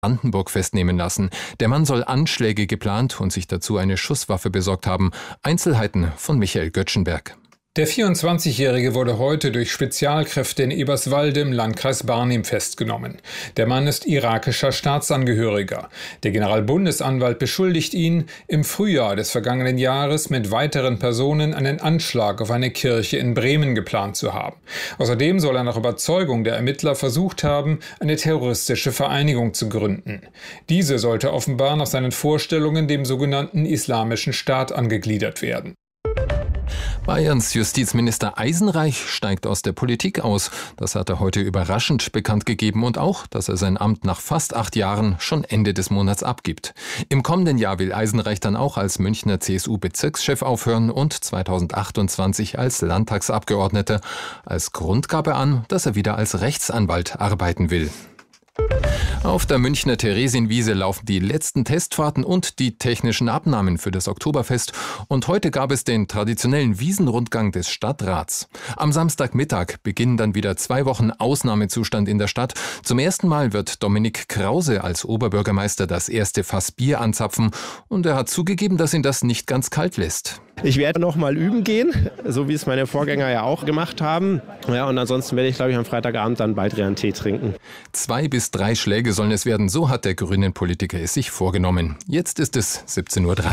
Brandenburg festnehmen lassen. Der Mann soll Anschläge geplant und sich dazu eine Schusswaffe besorgt haben. Einzelheiten von Michael Göttschenberg. Der 24-Jährige wurde heute durch Spezialkräfte in Eberswalde im Landkreis Barnim festgenommen. Der Mann ist irakischer Staatsangehöriger. Der Generalbundesanwalt beschuldigt ihn, im Frühjahr des vergangenen Jahres mit weiteren Personen einen Anschlag auf eine Kirche in Bremen geplant zu haben. Außerdem soll er nach Überzeugung der Ermittler versucht haben, eine terroristische Vereinigung zu gründen. Diese sollte offenbar nach seinen Vorstellungen dem sogenannten Islamischen Staat angegliedert werden. Bayerns Justizminister Eisenreich steigt aus der Politik aus. Das hat er heute überraschend bekannt gegeben und auch, dass er sein Amt nach fast 8 Jahren schon Ende des Monats abgibt. Im kommenden Jahr will Eisenreich dann auch als Münchner CSU-Bezirkschef aufhören und 2028 als Landtagsabgeordneter. Als Grund gab er an, dass er wieder als Rechtsanwalt arbeiten will. Auf der Münchner Theresienwiese laufen die letzten Testfahrten und die technischen Abnahmen für das Oktoberfest. Und heute gab es den traditionellen Wiesenrundgang des Stadtrats. Am Samstagmittag beginnen dann wieder 2 Wochen Ausnahmezustand in der Stadt. Zum ersten Mal wird Dominik Krause als Oberbürgermeister das erste Fass Bier anzapfen. Und er hat zugegeben, dass ihn das nicht ganz kalt lässt. Ich werde noch mal üben gehen, so wie es meine Vorgänger ja auch gemacht haben. Ja, und ansonsten werde ich, glaube ich, am Freitagabend dann bald einen Tee trinken. 2 bis 3 Schläge sollen es werden, so hat der grünen Politiker es sich vorgenommen. Jetzt ist es 17:03 Uhr.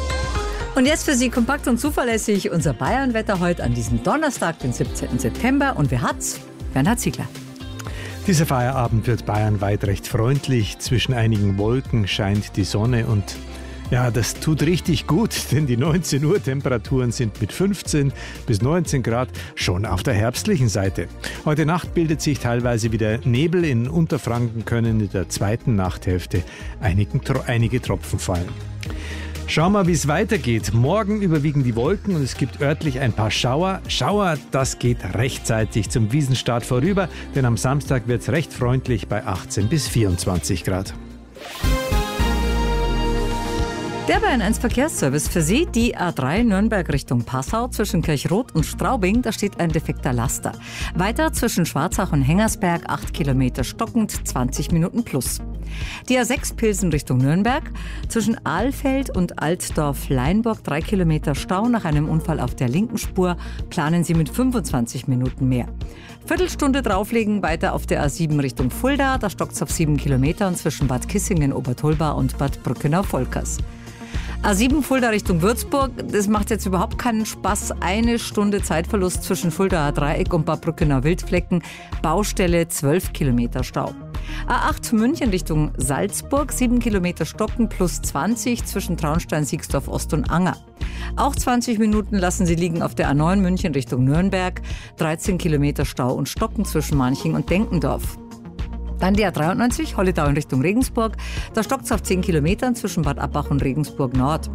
Und jetzt für Sie kompakt und zuverlässig unser Bayernwetter heute an diesem Donnerstag, den 17. September. Und wer hat's? Bernhard Ziegler. Dieser Feierabend wird bayernweit recht freundlich. Zwischen einigen Wolken scheint die Sonne und ja, das tut richtig gut, denn die 19 Uhr Temperaturen sind mit 15 bis 19 Grad schon auf der herbstlichen Seite. Heute Nacht bildet sich teilweise wieder Nebel. In Unterfranken können in der zweiten Nachthälfte einige Tropfen fallen. Schauen wir, wie es weitergeht. Morgen überwiegen die Wolken und es gibt örtlich ein paar Schauer. Das geht rechtzeitig zum Wiesenstart vorüber, denn am Samstag wird es recht freundlich bei 18 bis 24 Grad. Der Bayern 1 Verkehrsservice für Sie, die A3 Nürnberg Richtung Passau zwischen Kirchroth und Straubing, da steht ein defekter Laster. Weiter zwischen Schwarzach und Hengersberg 8 Kilometer stockend, 20 Minuten plus. Die A6 Pilsen Richtung Nürnberg, zwischen Ahlfeld und Altdorf-Leinburg 3 Kilometer Stau nach einem Unfall auf der linken Spur, planen Sie mit 25 Minuten mehr. Viertelstunde drauflegen, weiter auf der A7 Richtung Fulda, da stockt es auf 7 Kilometer und zwischen Bad Kissingen-Obertolba und Bad Brückenau-Volkers. A7 Fulda Richtung Würzburg, das macht jetzt überhaupt keinen Spaß. 1 Stunde Zeitverlust zwischen Fuldaer Dreieck und Bad Brückenau-Wildflecken. Baustelle 12 Kilometer Stau. A8 München Richtung Salzburg, 7 Kilometer stocken plus 20 zwischen Traunstein, Siegsdorf Ost und Anger. Auch 20 Minuten lassen Sie liegen auf der A9 München Richtung Nürnberg, 13 Kilometer Stau und Stocken zwischen Manching und Denkendorf. Dann die A93, Holledau in Richtung Regensburg. Da stockt es auf 10 Kilometern zwischen Bad Abbach und Regensburg Nord.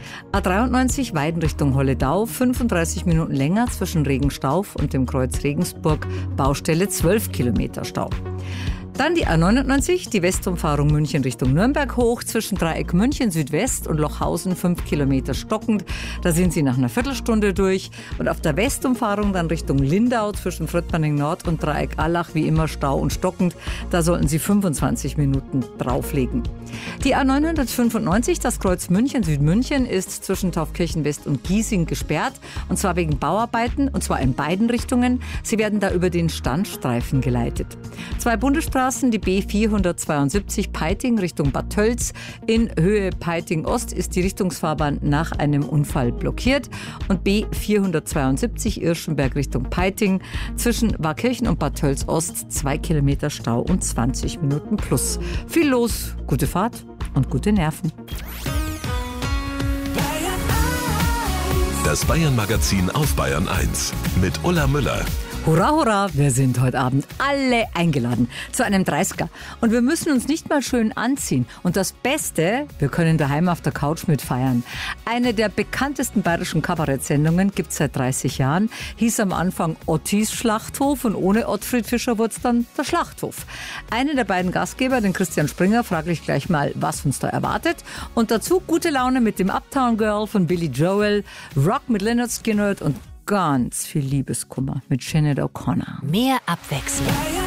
A93, Weiden Richtung Holledau, 35 Minuten länger zwischen Regenstauf und dem Kreuz Regensburg. Baustelle 12 Kilometer Stau. Dann die A99, die Westumfahrung München Richtung Nürnberg hoch, zwischen Dreieck München Südwest und Lochhausen 5 Kilometer stockend. Da sind Sie nach einer Viertelstunde durch. Und auf der Westumfahrung dann Richtung Lindau zwischen Fröttmanning Nord und Dreieck Allach wie immer Stau und stockend. Da sollten Sie 25 Minuten drauflegen. Die A995, das Kreuz München Südmünchen, ist zwischen Taufkirchen West und Giesing gesperrt. Und zwar wegen Bauarbeiten, und zwar in beiden Richtungen. Sie werden da über den Standstreifen geleitet. 2 Bundesstraßen, die B472 Peiting Richtung Bad Tölz. In Höhe Peiting Ost ist die Richtungsfahrbahn nach einem Unfall blockiert. Und B472 Irschenberg Richtung Peiting zwischen Warkirchen und Bad Tölz Ost 2 Kilometer Stau und 20 Minuten plus. Viel los, gute Fahrt und gute Nerven. Das Bayern-Magazin auf Bayern 1 mit Ulla Müller. Hurra, hurra, wir sind heute Abend alle eingeladen zu einem 30er. Und wir müssen uns nicht mal schön anziehen. Und das Beste, wir können daheim auf der Couch mitfeiern. Eine der bekanntesten bayerischen Kabarettsendungen gibt es seit 30 Jahren. Hieß am Anfang Ottis Schlachthof und ohne Ottfried Fischer wurde es dann der Schlachthof. Einen der beiden Gastgeber, den Christian Springer, frage ich gleich mal, was uns da erwartet. Und dazu gute Laune mit dem Uptown Girl von Billy Joel, Rock mit Lynyrd Skynyrd und ganz viel Liebeskummer mit Sinead O'Connor. Mehr Abwechslung.